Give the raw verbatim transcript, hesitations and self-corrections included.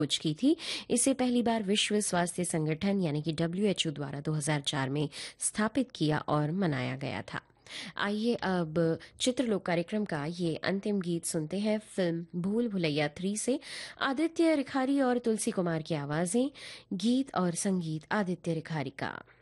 खोज की थी। इसे पहली बार विश्व स्वास्थ्य संगठन यानी कि डब्ल्यू एच ओ द्वारा दो हज़ार चार में स्थापित किया और मनाया गया था। आइए अब चित्रलोक कार्यक्रम का ये अंतिम गीत सुनते हैं फिल्म भूल भुलैया थ्री से। आदित्य रिखारी और तुलसी कुमार की आवाजें, गीत और संगीत आदित्य रिखारी का।